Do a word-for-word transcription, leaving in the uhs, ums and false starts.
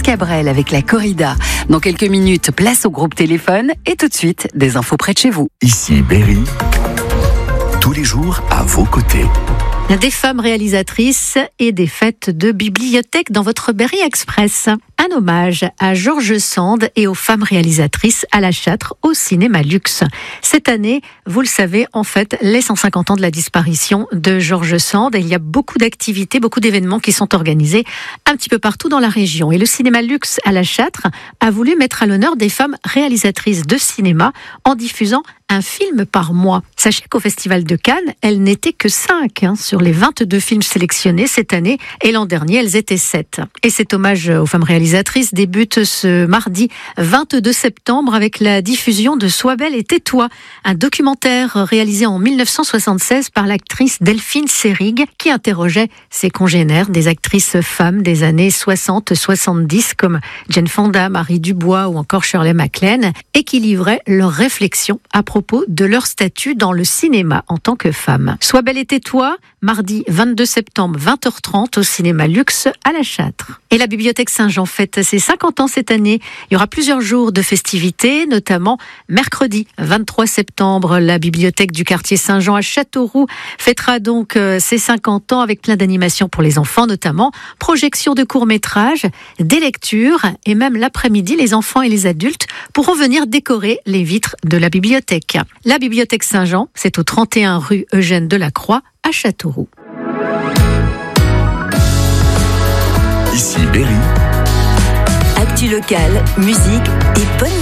Cabrel avec la corrida. Dans quelques minutes, place au groupe téléphone et tout de suite, des infos près de chez vous. Ici Berry, tous les jours à vos côtés. Des femmes réalisatrices et des fêtes de bibliothèque dans votre Berry Express. Un hommage à George Sand et aux femmes réalisatrices à la Châtre au cinéma luxe. Cette année, vous le savez, en fait, les cent cinquante ans de la disparition de George Sand. Et il y a beaucoup d'activités, beaucoup d'événements qui sont organisés un petit peu partout dans la région. Et le cinéma luxe à la Châtre a voulu mettre à l'honneur des femmes réalisatrices de cinéma en diffusant un film par mois. Sachez qu'au Festival de Cannes, elles n'étaient que cinq hein, sur les vingt-deux films sélectionnés cette année, et l'an dernier, elles étaient sept. Et cet hommage aux femmes réalisatrices débute ce mardi vingt-deux septembre avec la diffusion de Sois belle et tais-toi, un documentaire réalisé en mille neuf cent soixante-seize par l'actrice Delphine Seyrig, qui interrogeait ses congénères, des actrices femmes des années soixante soixante-dix comme Jane Fonda, Marie Dubois ou encore Shirley MacLaine, et qui livrait leurs réflexions à propos de leur statut dans le cinéma en tant que femme. Sois belle et tais-toi, mardi vingt-deux septembre, vingt heures trente au cinéma luxe à la Châtre. Et la Bibliothèque Saint-Jean fête ses cinquante ans cette année. Il y aura plusieurs jours de festivités, notamment mercredi vingt-trois septembre, la Bibliothèque du quartier Saint-Jean à Châteauroux fêtera donc ses cinquante ans avec plein d'animations pour les enfants, notamment projection de courts-métrages, des lectures et même l'après-midi, les enfants et les adultes pourront venir décorer les vitres de la bibliothèque. La Bibliothèque Saint-Jean, c'est au trente et un rue Eugène Delacroix à Châteauroux. Ici Berry. Actu locale, musique et bonne